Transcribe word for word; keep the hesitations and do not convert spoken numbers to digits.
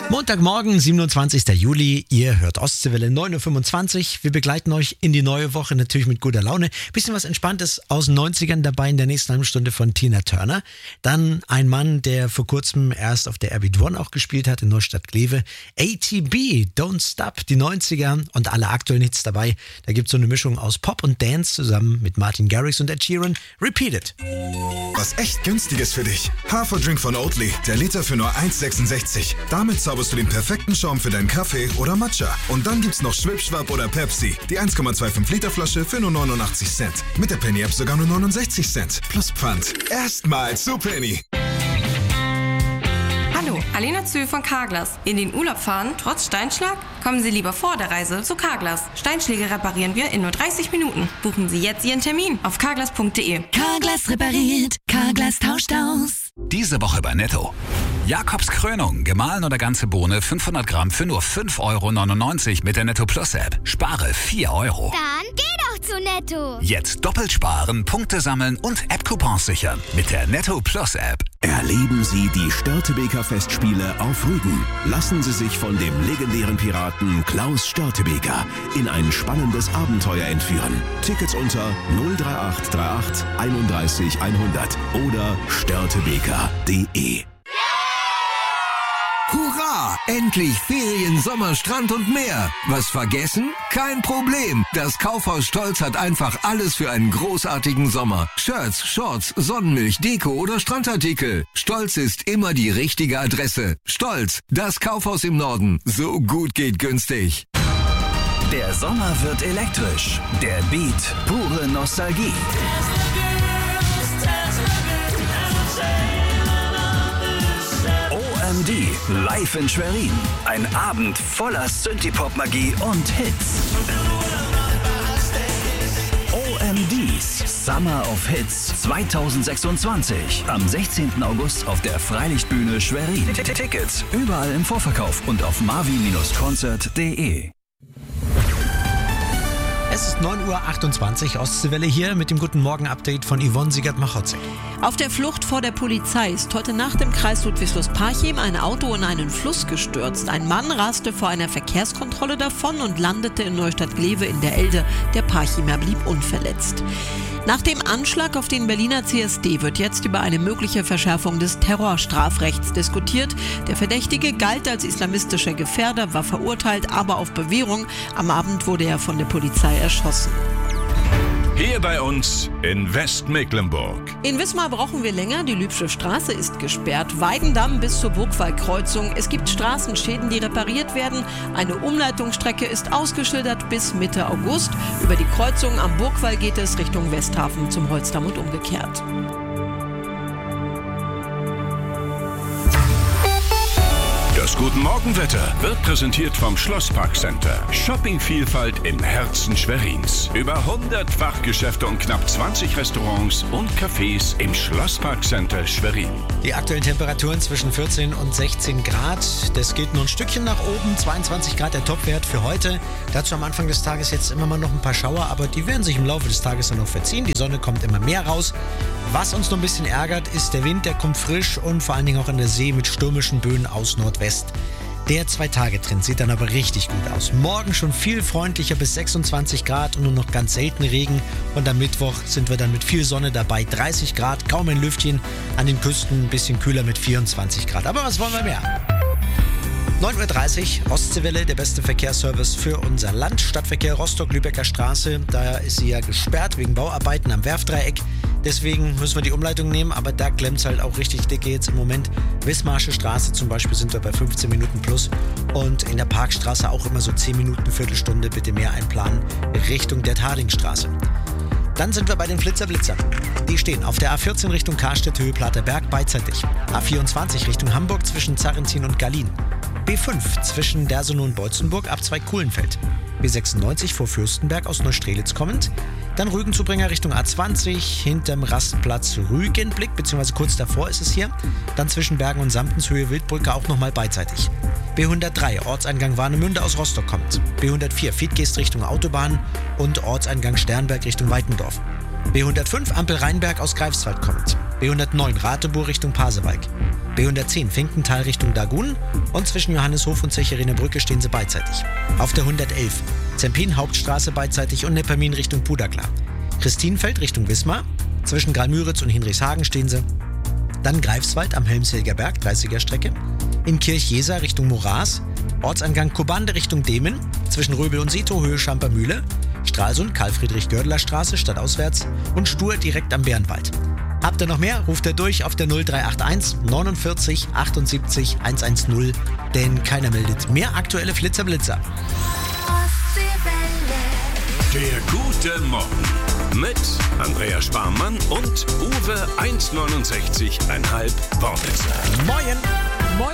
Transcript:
Montagmorgen, siebenundzwanzigster Juli, ihr hört Ostseewelle neun Uhr fünfundzwanzig. Wir begleiten euch in die neue Woche natürlich mit guter Laune. Bisschen was Entspanntes aus den neunzigern dabei in der nächsten halben Stunde von Tina Turner. Dann ein Mann, der vor kurzem erst auf der R B One auch gespielt hat in Neustadt-Glewe. A T B, Don't Stop, die neunziger und alle aktuellen Hits dabei. Da gibt es so eine Mischung aus Pop und Dance zusammen mit Martin Garrix und Ed Sheeran. Repeat it. Was echt günstiges für dich. Haferdrink von Oatly, der Liter für nur eins Komma sechsundsechzig. Damit zauberst du den perfekten Schaum für deinen Kaffee oder Matcha. Und dann gibt's noch Schwipschwapp oder Pepsi. Die eins Komma fünfundzwanzig Liter Flasche für nur neunundachtzig Cent. Mit der Penny App sogar nur neunundsechzig Cent. Plus Pfand. Erstmal zu Penny. Hallo, Alena Zühl von Carglass. In den Urlaub fahren, trotz Steinschlag? Kommen Sie lieber vor der Reise zu Carglass. Steinschläge reparieren wir in nur dreißig Minuten. Buchen Sie jetzt Ihren Termin auf carglass punkt de. Carglass repariert, Carglass tauscht aus. Diese Woche bei Netto. Jakobs Krönung, gemahlen oder ganze Bohne, fünfhundert Gramm für nur fünf Euro neunundneunzig mit der Netto Plus App. Spare vier Euro. Dann geh doch zu Netto. Jetzt doppelt sparen, Punkte sammeln und App-Coupons sichern mit der Netto Plus App. Erleben Sie die Störtebeker Festspiele auf Rügen. Lassen Sie sich von dem legendären Piraten Klaus Störtebeker in ein spannendes Abenteuer entführen. Tickets unter null drei acht drei acht einunddreißig hundert oder störtebeker punkt de. Hurra! Endlich Ferien, Sommer, Strand und mehr. Was vergessen? Kein Problem. Das Kaufhaus Stolz hat einfach alles für einen großartigen Sommer. Shirts, Shorts, Sonnenmilch, Deko oder Strandartikel. Stolz ist immer die richtige Adresse. Stolz, das Kaufhaus im Norden. So gut geht günstig. Der Sommer wird elektrisch. Der Beat, pure Nostalgie. O M D live in Schwerin. Ein Abend voller Synthie-Pop-Magie und Hits. O M Ds Summer of Hits zweitausendsechsundzwanzig. Am sechzehnten August auf der Freilichtbühne Schwerin. Tickets überall im Vorverkauf und auf marvin Konzert punkt de. Es ist neun Uhr achtundzwanzig, Ostseewelle hier mit dem Guten Morgen-Update von Yvonne Siegert-Machotzek. Auf der Flucht vor der Polizei ist heute Nacht im Kreis Ludwigslust-Parchim ein Auto in einen Fluss gestürzt. Ein Mann raste vor einer Verkehrskontrolle davon und landete in Neustadt-Glewe in der Elde. Der Parchimer blieb unverletzt. Nach dem Anschlag auf den Berliner C S D wird jetzt über eine mögliche Verschärfung des Terrorstrafrechts diskutiert. Der Verdächtige galt als islamistischer Gefährder, war verurteilt, aber auf Bewährung. Am Abend wurde er von der Polizei erschossen. Hier bei uns in Westmecklenburg. In Wismar brauchen wir länger. Die Lübsche Straße ist gesperrt. Weidendamm bis zur Burgwallkreuzung. Es gibt Straßenschäden, die repariert werden. Eine Umleitungsstrecke ist ausgeschildert bis Mitte August. Über die Kreuzung am Burgwall geht es Richtung Westhafen zum Holzdamm und umgekehrt. Das Guten Morgenwetter wird präsentiert vom Schlosspark Center. Shoppingvielfalt im Herzen Schwerins. Über hundert Fachgeschäfte und knapp zwanzig Restaurants und Cafés im Schlosspark Center Schwerin. Die aktuellen Temperaturen zwischen vierzehn und sechzehn Grad. Das geht nur ein Stückchen nach oben. zweiundzwanzig Grad der Topwert für heute. Dazu am Anfang des Tages jetzt immer mal noch ein paar Schauer, aber die werden sich im Laufe des Tages dann noch verziehen. Die Sonne kommt immer mehr raus. Was uns noch ein bisschen ärgert, ist der Wind, der kommt frisch und vor allen Dingen auch in der See mit stürmischen Böen aus Nordwest. Der Zwei-Tage-Trend sieht dann aber richtig gut aus. Morgen schon viel freundlicher bis sechsundzwanzig Grad und nur noch ganz selten Regen. Und am Mittwoch sind wir dann mit viel Sonne dabei. dreißig Grad, kaum ein Lüftchen. An den Küsten ein bisschen kühler mit vierundzwanzig Grad. Aber was wollen wir mehr? neun Uhr dreißig, Ostseewelle, der beste Verkehrsservice für unser Land. Stadtverkehr Rostock-Lübecker Straße, da ist sie ja gesperrt wegen Bauarbeiten am Werfdreieck. Deswegen müssen wir die Umleitung nehmen, aber da klemmt es halt auch richtig dicke jetzt im Moment. Wismarsche Straße zum Beispiel sind wir bei fünfzehn Minuten plus und in der Parkstraße auch immer so zehn Minuten, Viertelstunde, bitte mehr einplanen, Richtung der Tadingstraße. Dann sind wir bei den Flitzer-Blitzer. Die stehen auf der A vierzehn Richtung Karstedt, Höhe Platerberg beidseitig. A vierundzwanzig Richtung Hamburg zwischen Zarrentin und Gallien. B fünf zwischen Dersenow und Beutzenburg ab zwei Kuhlenfeld. B sechsundneunzig vor Fürstenberg aus Neustrelitz kommend. Dann Rügenzubringer Richtung A zwanzig, hinterm Rastplatz Rügenblick, beziehungsweise kurz davor ist es hier. Dann zwischen Bergen und Samtenshöhe Wildbrücke auch nochmal beidseitig. B hundertdrei, Ortseingang Warnemünde aus Rostock kommt. B hundertvier, Fiedgeest Richtung Autobahn und Ortseingang Sternberg Richtung Weitendorf. B hundertfünf, Ampel Rheinberg aus Greifswald kommt. B hundertneun Rateburg Richtung Pasewalk. B hundertzehn Finkenthal Richtung Dagun und zwischen Johanneshof und Zecherinebrücke stehen sie beidseitig. Auf der hundertelf Zempin Hauptstraße beidseitig und Neppermin Richtung Pudaklar. Christinfeld Richtung Wismar, zwischen Graal-Müritz und Hinrichshagen stehen sie. Dann Greifswald am Helmshilger Berg, dreißiger Strecke. In Kirchjesa Richtung Moraas. Ortsangang Kobande Richtung Demen, zwischen Röbel und Sito, Höhe Schampermühle. Stralsund, Karl-Friedrich-Gördeler-Straße, stadtauswärts. Und Stur direkt am Bärenwald. Habt ihr noch mehr? Ruft ihr durch auf der null drei acht eins neunundvierzig achtundsiebzig hundertzehn, denn keiner meldet mehr aktuelle Flitzer-Blitzer. Der gute Morgen mit Andrea Sparmann und Uwe eins neunundsechzig Komma fünf Wortwitzer. Moin!